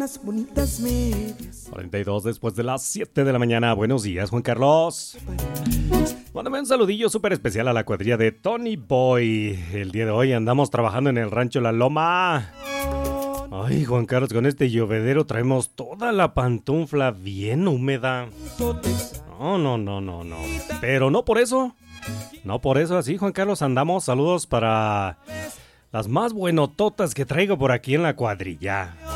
Las bonitas medias. 42 después de las 7 de la mañana. Buenos días, Juan Carlos. Mándame un saludillo súper especial a la cuadrilla de Tony Boy. El día de hoy andamos trabajando en el rancho La Loma. Ay, Juan Carlos, con este llovedero traemos toda la pantufla bien húmeda. No. Pero no por eso. No por eso así, Juan Carlos, andamos. Saludos para las más buenototas que traigo por aquí en la cuadrilla.